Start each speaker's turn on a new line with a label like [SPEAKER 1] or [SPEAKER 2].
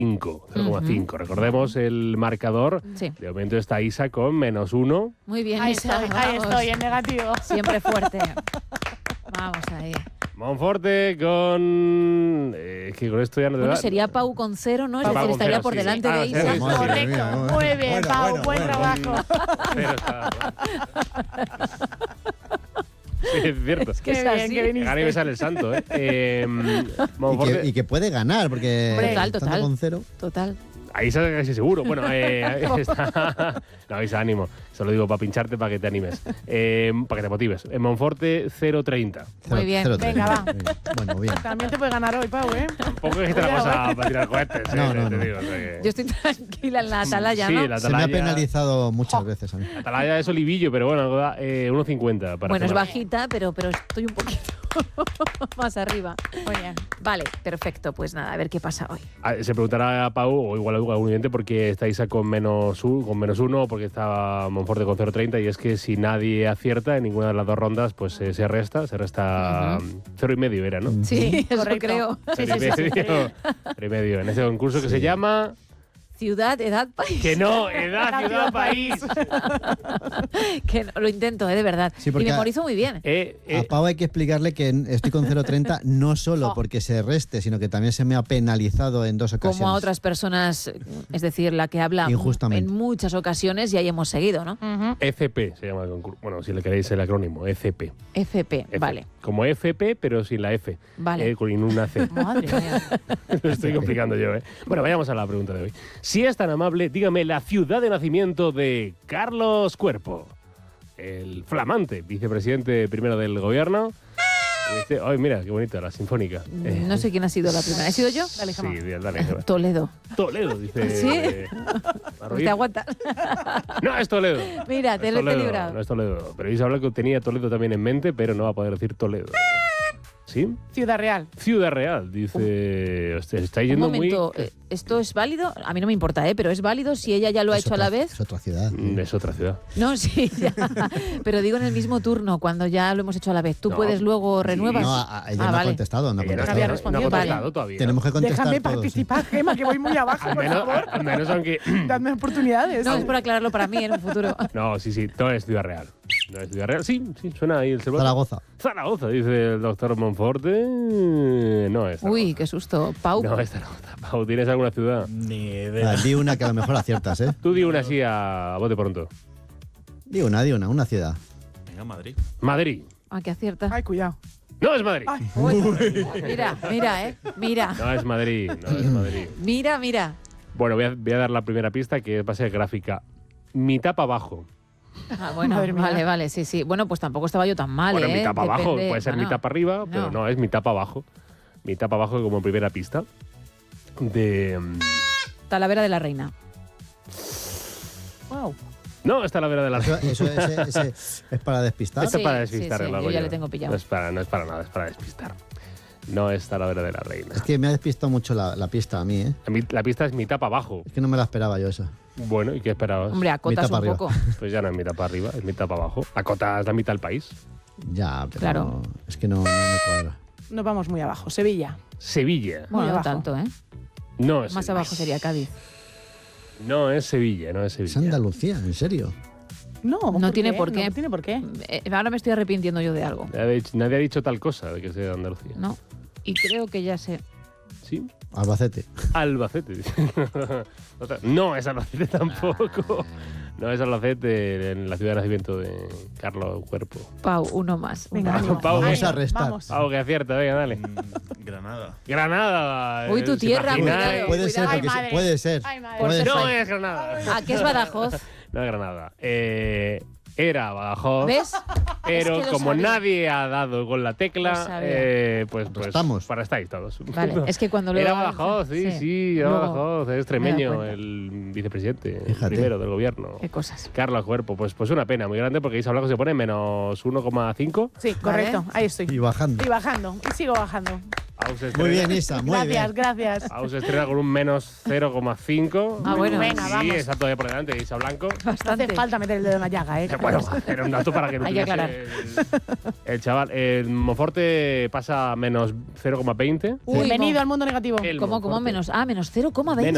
[SPEAKER 1] 0,5. Recordemos el marcador.
[SPEAKER 2] Sí.
[SPEAKER 1] De momento está Isa con -1.
[SPEAKER 2] Muy bien,
[SPEAKER 3] Ahí
[SPEAKER 2] Isa.
[SPEAKER 3] estoy, en negativo.
[SPEAKER 2] Siempre fuerte. Vamos ahí.
[SPEAKER 1] Monforte con... es que con esto ya no te
[SPEAKER 2] Bueno,
[SPEAKER 1] da...
[SPEAKER 2] sería Pau con 0, ¿no? Es
[SPEAKER 1] Pau
[SPEAKER 2] decir,
[SPEAKER 1] con
[SPEAKER 2] estaría
[SPEAKER 1] 0,
[SPEAKER 2] por
[SPEAKER 1] sí,
[SPEAKER 2] delante
[SPEAKER 1] sí.
[SPEAKER 2] de
[SPEAKER 1] Ah,
[SPEAKER 2] Isa.
[SPEAKER 1] sí,
[SPEAKER 4] Madre mía,
[SPEAKER 3] Correcto. Muy bien, Pau. Buen trabajo.
[SPEAKER 1] Pero está... Sí, es cierto.
[SPEAKER 2] Es que
[SPEAKER 3] Qué
[SPEAKER 2] es
[SPEAKER 3] bien,
[SPEAKER 2] así.
[SPEAKER 3] que viniste.
[SPEAKER 1] Gana y me sale el santo, ¿eh? Monforte...
[SPEAKER 4] Y que puede ganar, porque
[SPEAKER 2] Total,
[SPEAKER 4] estando
[SPEAKER 2] total.
[SPEAKER 4] con 0.
[SPEAKER 2] Total.
[SPEAKER 1] Ahí está casi seguro. Bueno, ahí está. No, Isa, ánimo. Se lo digo para pincharte, para que te animes. Para que te motives. En Monforte, 0,30.
[SPEAKER 2] Muy bien.
[SPEAKER 3] Venga, va.
[SPEAKER 4] Bueno, bien.
[SPEAKER 3] También te puede ganar hoy, Pau, ¿eh?
[SPEAKER 1] Tampoco es que te la vas a tirar cohetes,
[SPEAKER 4] No,
[SPEAKER 1] te
[SPEAKER 4] no.
[SPEAKER 1] digo. O sea que...
[SPEAKER 2] Yo estoy tranquila en la atalaya,
[SPEAKER 1] Sí,
[SPEAKER 2] ¿no?
[SPEAKER 1] la
[SPEAKER 4] Se me ha
[SPEAKER 1] atalaya...
[SPEAKER 4] penalizado muchas veces a mí.
[SPEAKER 1] La atalaya es olivillo, pero bueno, da 1,50 para
[SPEAKER 2] Bueno, es
[SPEAKER 1] tomar.
[SPEAKER 2] bajita, pero estoy un poquito más arriba.
[SPEAKER 3] Muy bien.
[SPEAKER 2] Vale, perfecto. Pues nada, a ver qué pasa hoy.
[SPEAKER 1] Se preguntará a Pau, o igual a algún oyente, por qué está Isa con -1, porque está Monforte con 0,30, y es que si nadie acierta en ninguna de las dos rondas, pues se resta 0,5 era, ¿no?
[SPEAKER 2] Sí, eso
[SPEAKER 3] Correcto.
[SPEAKER 2] creo.
[SPEAKER 3] Sí, sí, sí, sí.
[SPEAKER 1] 0,5 en ese concurso que se llama...
[SPEAKER 2] Ciudad, edad, país.
[SPEAKER 1] Que no, edad, ciudad, país.
[SPEAKER 2] Que no, lo intento, de verdad.
[SPEAKER 4] Sí,
[SPEAKER 2] y
[SPEAKER 4] porque
[SPEAKER 2] memorizo muy bien.
[SPEAKER 4] A Pau hay que explicarle que estoy con 0,30 no solo porque se reste, sino que también se me ha penalizado en 2 ocasiones.
[SPEAKER 2] Como a otras personas, es decir, la que habla
[SPEAKER 4] Injustamente.
[SPEAKER 2] en muchas ocasiones y ahí hemos seguido, ¿no?
[SPEAKER 1] FP se llama el concurso. Bueno, si le queréis el acrónimo, FP.
[SPEAKER 2] FP,
[SPEAKER 1] F.
[SPEAKER 2] vale.
[SPEAKER 1] Como FP, pero sin la F.
[SPEAKER 2] Vale.
[SPEAKER 1] Con una C.
[SPEAKER 3] Madre mía.
[SPEAKER 1] Lo estoy complicando yo, ¿eh? Bueno, vayamos a la pregunta de hoy. Si es tan amable, dígame la ciudad de nacimiento de Carlos Cuerpo, el flamante vicepresidente primero del gobierno. Ay, mira, qué bonita, la sinfónica.
[SPEAKER 2] No sé quién ha sido la primera. ¿He sido yo?
[SPEAKER 3] Dale,
[SPEAKER 1] Sí,
[SPEAKER 3] Gemma.
[SPEAKER 1] dale.
[SPEAKER 2] Toledo.
[SPEAKER 1] Toledo, dice.
[SPEAKER 2] ¿Sí?
[SPEAKER 1] Arroyo.
[SPEAKER 2] ¿Te aguantas?
[SPEAKER 1] No, es Toledo.
[SPEAKER 2] Mira, te
[SPEAKER 1] No
[SPEAKER 2] lo
[SPEAKER 1] es
[SPEAKER 2] he
[SPEAKER 1] Toledo,
[SPEAKER 2] librado.
[SPEAKER 1] No es Toledo. Pero Isa Blanco tenía Toledo también en mente, pero no va a poder decir Toledo. ¿Sí?
[SPEAKER 3] Ciudad Real.
[SPEAKER 1] Ciudad Real, dice. Hostia, está
[SPEAKER 2] Un
[SPEAKER 1] yendo
[SPEAKER 2] momento,
[SPEAKER 1] muy.
[SPEAKER 2] ¿esto es válido? A mí no me importa, pero ¿es válido si ella ya lo ha
[SPEAKER 4] Es
[SPEAKER 2] hecho
[SPEAKER 4] otra-
[SPEAKER 2] a la vez?
[SPEAKER 4] Es otra ciudad.
[SPEAKER 1] Es otra ciudad.
[SPEAKER 2] No, sí, ya. Pero digo en el mismo turno, cuando ya lo hemos hecho a la vez. ¿Tú
[SPEAKER 1] No.
[SPEAKER 2] puedes luego renuevas?
[SPEAKER 4] No, ella no ha
[SPEAKER 2] vale.
[SPEAKER 4] contestado. No ha
[SPEAKER 1] Ella no
[SPEAKER 4] contestado.
[SPEAKER 3] había respondido.
[SPEAKER 1] no ha contestado
[SPEAKER 2] Vale.
[SPEAKER 1] todavía.
[SPEAKER 4] Tenemos que contestar
[SPEAKER 3] Déjame
[SPEAKER 4] todos, sí.
[SPEAKER 3] participar, Gemma, que voy muy abajo,
[SPEAKER 1] Al
[SPEAKER 3] por
[SPEAKER 1] menos,
[SPEAKER 3] favor.
[SPEAKER 1] al menos aunque.
[SPEAKER 3] Dadme oportunidades.
[SPEAKER 2] No, es por aclararlo para mí en un futuro.
[SPEAKER 1] No, sí, no es Ciudad Real. No es Ciudad Real. Sí, suena ahí el celular.
[SPEAKER 4] Zaragoza.
[SPEAKER 1] Zaragoza, dice el doctor Monforte. No es Zaragoza.
[SPEAKER 2] Uy, qué susto. Pau.
[SPEAKER 1] No es Zaragoza. Pau, ¿tienes alguna ciudad?
[SPEAKER 5] Ni idea.
[SPEAKER 4] Di una que a lo mejor aciertas, ¿eh?
[SPEAKER 1] Tú di una así a bote pronto.
[SPEAKER 4] Di una ciudad.
[SPEAKER 5] Venga, Madrid.
[SPEAKER 1] Madrid.
[SPEAKER 2] Ah, que acierta.
[SPEAKER 3] Ay, cuidado.
[SPEAKER 1] No es Madrid.
[SPEAKER 3] Ay,
[SPEAKER 2] Mira, mira.
[SPEAKER 1] No es Madrid. No es Madrid.
[SPEAKER 2] Mira.
[SPEAKER 1] Bueno, voy a dar la primera pista, que va a ser gráfica. Mitad para abajo.
[SPEAKER 2] Ah, bueno,
[SPEAKER 3] Madre mía.
[SPEAKER 2] vale, sí. Bueno, pues tampoco estaba yo tan mal,
[SPEAKER 1] Bueno,
[SPEAKER 2] ¿eh?
[SPEAKER 1] mitad para abajo.
[SPEAKER 2] Depende-
[SPEAKER 1] Puede ser
[SPEAKER 2] bueno,
[SPEAKER 1] mitad para arriba, pero
[SPEAKER 2] no.
[SPEAKER 1] no, es mitad para abajo. Mitad para abajo como primera pista. De...
[SPEAKER 2] Talavera de la Reina.
[SPEAKER 3] wow.
[SPEAKER 1] No, está la vera de la...
[SPEAKER 4] Ese es para despistar.
[SPEAKER 1] Esto es
[SPEAKER 2] Sí,
[SPEAKER 1] para despistar,
[SPEAKER 2] sí,
[SPEAKER 1] el
[SPEAKER 2] yo
[SPEAKER 1] lago
[SPEAKER 2] ya
[SPEAKER 1] yo.
[SPEAKER 2] le tengo pillado.
[SPEAKER 1] No es para nada, es para despistar. No es Talavera de la Reina.
[SPEAKER 4] Es que me ha despistado mucho la pista a mí, ¿eh?
[SPEAKER 1] La pista es mitad para abajo.
[SPEAKER 4] Es que no me la esperaba yo esa.
[SPEAKER 1] Bueno, ¿y qué esperabas?
[SPEAKER 2] Hombre, acotas
[SPEAKER 4] Mitad
[SPEAKER 2] un
[SPEAKER 4] para
[SPEAKER 2] poco.
[SPEAKER 1] Pues ya no es mitad para arriba, es mitad para abajo. Acotas la mitad del país.
[SPEAKER 4] Ya, pero
[SPEAKER 2] Claro.
[SPEAKER 4] es que no me cuadra.
[SPEAKER 3] Nos vamos muy abajo. Sevilla.
[SPEAKER 1] Sevilla.
[SPEAKER 2] Bueno, no
[SPEAKER 3] abajo.
[SPEAKER 2] tanto, ¿eh?
[SPEAKER 1] No es
[SPEAKER 2] Más
[SPEAKER 1] Sevilla.
[SPEAKER 2] abajo sería Cádiz.
[SPEAKER 1] No es Sevilla, no es
[SPEAKER 4] Es
[SPEAKER 1] Sevilla.
[SPEAKER 4] Andalucía, en serio.
[SPEAKER 3] No,
[SPEAKER 2] No tiene por qué.
[SPEAKER 3] No tiene por qué.
[SPEAKER 2] Ahora me estoy arrepintiendo yo de algo.
[SPEAKER 1] Nadie ha dicho tal cosa de que sea de Andalucía.
[SPEAKER 2] No. Y creo que ya sé.
[SPEAKER 1] ¿Sí?
[SPEAKER 4] Albacete.
[SPEAKER 1] Albacete. No es Albacete tampoco. No es Albacete, en la ciudad de nacimiento de Carlos Cuerpo.
[SPEAKER 2] Pau, uno más.
[SPEAKER 3] Venga,
[SPEAKER 1] Vamos,
[SPEAKER 3] ánimo.
[SPEAKER 1] Pau,
[SPEAKER 4] Vamos
[SPEAKER 3] Ánimo,
[SPEAKER 4] a restar.
[SPEAKER 3] vamos.
[SPEAKER 1] Pau, que acierta, venga, dale.
[SPEAKER 5] Granada.
[SPEAKER 1] Granada.
[SPEAKER 2] Uy, tu
[SPEAKER 1] ¿os
[SPEAKER 2] tierra,
[SPEAKER 1] imagináis?
[SPEAKER 2] cuidado.
[SPEAKER 4] Puede ser,
[SPEAKER 3] Ay,
[SPEAKER 4] porque
[SPEAKER 3] madre.
[SPEAKER 4] puede ser.
[SPEAKER 3] Ay, madre.
[SPEAKER 4] Puede
[SPEAKER 2] Por
[SPEAKER 4] ser.
[SPEAKER 1] No es Granada.
[SPEAKER 2] ¿A qué es Badajoz?
[SPEAKER 1] No es Granada. Era Badajoz.
[SPEAKER 2] ¿Ves?
[SPEAKER 1] Pero
[SPEAKER 2] Es que lo
[SPEAKER 1] como
[SPEAKER 2] sabía.
[SPEAKER 1] nadie ha dado con la
[SPEAKER 2] Lo
[SPEAKER 1] tecla,
[SPEAKER 2] sabía.
[SPEAKER 1] pues
[SPEAKER 4] Estamos.
[SPEAKER 1] para estáis todos.
[SPEAKER 2] Vale, es que cuando lo
[SPEAKER 1] Era Badajoz, sí, era
[SPEAKER 2] Luego
[SPEAKER 1] Badajoz, es
[SPEAKER 2] me he
[SPEAKER 1] extremeño,
[SPEAKER 2] dado cuenta.
[SPEAKER 1] el vicepresidente, el
[SPEAKER 4] Fíjate.
[SPEAKER 1] primero del gobierno.
[SPEAKER 2] Qué cosas.
[SPEAKER 1] Carlos Cuerpo, pues una pena muy grande porque Isa Blanco se pone menos 1,5.
[SPEAKER 3] Sí, correcto. Ahí estoy.
[SPEAKER 4] Y bajando.
[SPEAKER 3] Y bajando. Y sigo bajando.
[SPEAKER 1] Pau se
[SPEAKER 4] Muy
[SPEAKER 1] estrena-
[SPEAKER 4] bien, Isa, muy bien.
[SPEAKER 3] Gracias.
[SPEAKER 1] Pau se estrena con un menos 0,5.
[SPEAKER 2] Ah, bueno.
[SPEAKER 3] Venga,
[SPEAKER 1] Sí,
[SPEAKER 3] vamos.
[SPEAKER 1] está todavía por delante de Isa Blanco.
[SPEAKER 3] No
[SPEAKER 2] Bastante.
[SPEAKER 3] hace falta meter el dedo en la llaga, ¿eh?
[SPEAKER 1] Bueno, era un dato para que no
[SPEAKER 2] Hay que
[SPEAKER 1] tuviese
[SPEAKER 2] aclarar.
[SPEAKER 1] el chaval. El Monforte pasa a menos 0,20.
[SPEAKER 2] Uy,
[SPEAKER 3] Bienvenido al mundo negativo.
[SPEAKER 1] El
[SPEAKER 2] ¿Cómo
[SPEAKER 1] Monforte.
[SPEAKER 2] menos? Ah, menos 0,20.
[SPEAKER 1] Menos